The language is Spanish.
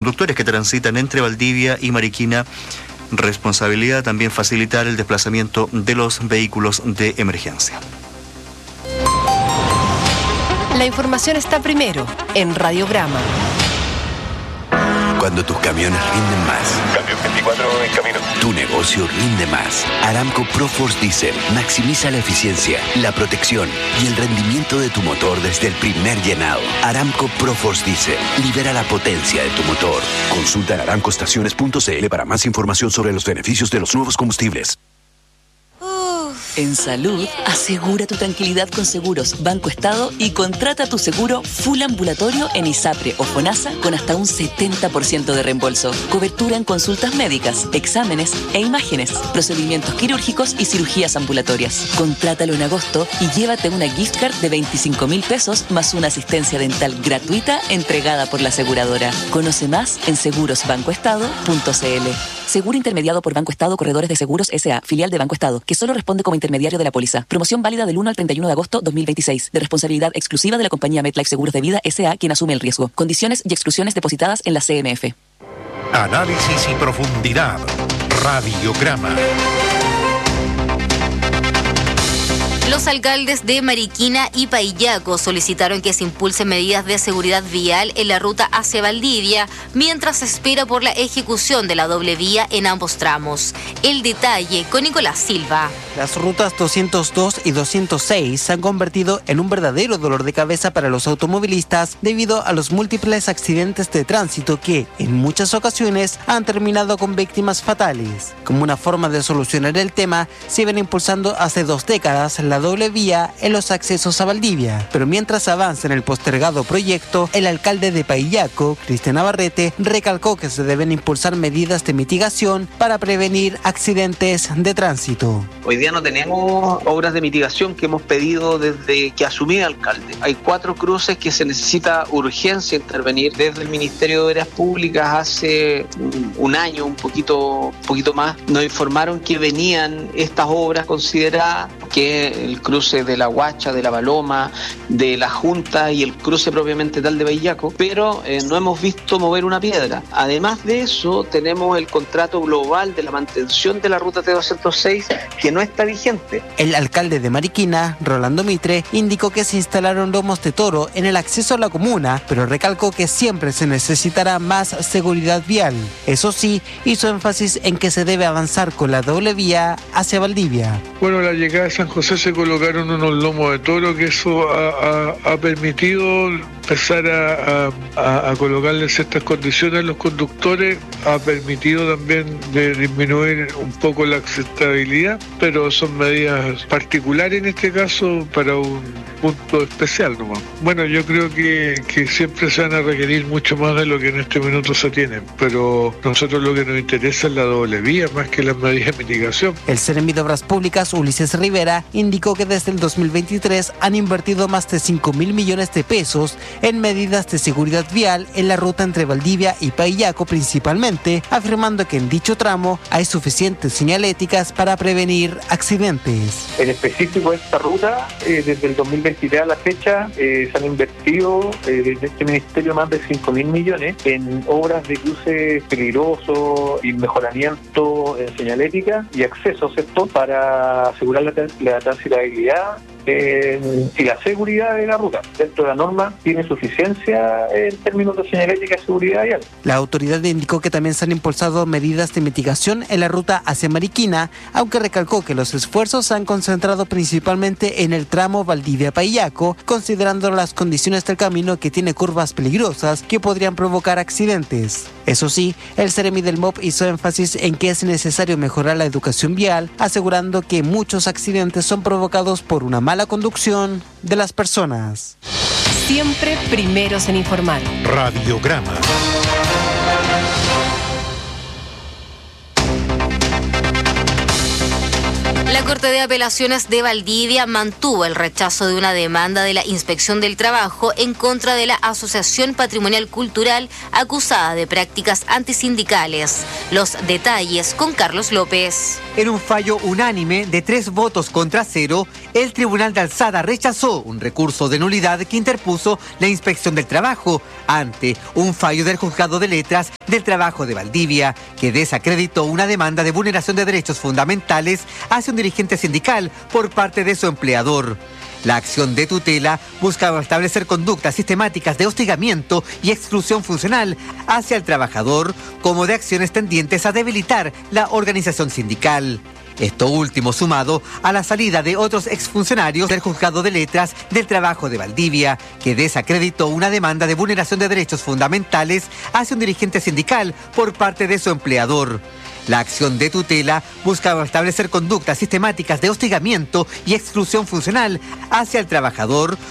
conductores que transitan entre Valdivia y Mariquina. Responsabilidad también facilitar el desplazamiento de los vehículos de emergencia. La información está primero en Radiograma. Cuando tus camiones rinden más. Camión 24 en camino. Tu negocio rinde más. Aramco ProForce Diesel maximiza la eficiencia, la protección y el rendimiento de tu motor desde el primer llenado. Aramco ProForce Diesel libera la potencia de tu motor. Consulta en aramcoestaciones.cl para más información sobre los beneficios de los nuevos combustibles. En salud, asegura tu tranquilidad con Seguros Banco Estado y contrata tu seguro full ambulatorio en ISAPRE o FONASA con hasta un 70% de reembolso. Cobertura en consultas médicas, exámenes e imágenes, procedimientos quirúrgicos y cirugías ambulatorias. Contrátalo en agosto y llévate una gift card de 25.000 pesos más una asistencia dental gratuita entregada por la aseguradora. Conoce más en segurosbancoestado.cl. Seguro intermediado por Banco Estado Corredores de Seguros S.A., filial de Banco Estado, que solo responde como intermediario de la póliza. Promoción válida del 1 al 31 de agosto 2026. De responsabilidad exclusiva de la compañía MetLife Seguros de Vida S.A., quien asume el riesgo. Condiciones y exclusiones depositadas en la CMF. Análisis y profundidad. Radiograma. Los alcaldes de Mariquina y Paillaco solicitaron que se impulsen medidas de seguridad vial en la ruta hacia Valdivia, mientras se espera por la ejecución de la doble vía en ambos tramos. El detalle con Nicolás Silva. Las rutas 202 y 206 se han convertido en un verdadero dolor de cabeza para los automovilistas debido a los múltiples accidentes de tránsito que, en muchas ocasiones, han terminado con víctimas fatales. Como una forma de solucionar el tema, se viene impulsando hace 2 décadas la doble vía en los accesos a Valdivia. Pero mientras avanza en el postergado proyecto, el alcalde de Paillaco, Cristian Navarrete, recalcó que se deben impulsar medidas de mitigación para prevenir accidentes de tránsito. Hoy día no tenemos obras de mitigación que hemos pedido desde que asumí de alcalde. Hay 4 cruces que se necesita urgencia intervenir. Desde el Ministerio de Obras Públicas hace un año, un poquito más, nos informaron que venían estas obras consideradas, que el cruce de La Huacha, de La Paloma, de La Junta y el cruce propiamente tal de Paillaco, pero no hemos visto mover una piedra. Además de eso, tenemos el contrato global de la mantención de la ruta T206 que no está vigente. El alcalde de Mariquina, Rolando Mitre, indicó que se instalaron lomos de toro en el acceso a la comuna, pero recalcó que siempre se necesitará más seguridad vial. Eso sí, hizo énfasis en que se debe avanzar con la doble vía hacia Valdivia. Bueno, la llegada de San José se colocaron unos lomos de toro que eso ha permitido empezar a colocarles estas condiciones a los conductores, ha permitido también de disminuir un poco la acceptabilidad, pero son medidas particulares en este caso para un punto especial nomás. Bueno, yo creo que siempre se van a requerir mucho más de lo que en este minuto se tienen, pero nosotros lo que nos interesa es la doble vía más que las medidas de mitigación. El Seremi de Obras Públicas, Ulises Rivera, indicó que desde el 2023 han invertido más de 5.000 millones de pesos en medidas de seguridad vial en la ruta entre Valdivia y Paillaco principalmente, afirmando que en dicho tramo hay suficientes señaléticas para prevenir accidentes. En específico esta ruta, desde el 2023 a la fecha, se han invertido desde este ministerio más de 5.000 millones en obras de cruce peligroso y mejoramiento en señalética y acceso, ¿cierto?, para asegurar la transitabilidad y la seguridad de la ruta. Dentro de la norma tiene suficiencia en términos de señalética y seguridad vial. La autoridad indicó que también se han impulsado medidas de mitigación en la ruta hacia Mariquina, aunque recalcó que los esfuerzos se han concentrado principalmente en el tramo Valdivia-Paillaco, considerando las condiciones del camino que tiene curvas peligrosas que podrían provocar accidentes. Eso sí, el Seremi del MOP hizo énfasis en que es necesario mejorar la educación vial, asegurando que muchos accidentes son provocados por una mala conducción de las personas. Siempre primeros en informar. Radiograma. La Corte de Apelaciones de Valdivia mantuvo el rechazo de una demanda de la Inspección del Trabajo en contra de la Asociación Patrimonial Cultural acusada de prácticas antisindicales. Los detalles con Carlos López. En un fallo unánime de 3 votos contra 0, el Tribunal de Alzada rechazó un recurso de nulidad que interpuso la Inspección del Trabajo ante un fallo del Juzgado de Letras del Trabajo de Valdivia, que desacreditó una demanda de vulneración de derechos fundamentales hacia un dirigente sindical por parte de su empleador. La acción de tutela buscaba establecer conductas sistemáticas de hostigamiento y exclusión funcional hacia el trabajador, como de acciones tendientes a debilitar la organización sindical. Esto último sumado a la salida de otros exfuncionarios del Juzgado de Letras del Trabajo de Valdivia, que desacreditó una demanda de vulneración de derechos fundamentales hacia un dirigente sindical por parte de su empleador. La acción de tutela buscaba establecer conductas sistemáticas de hostigamiento y exclusión funcional hacia el trabajador,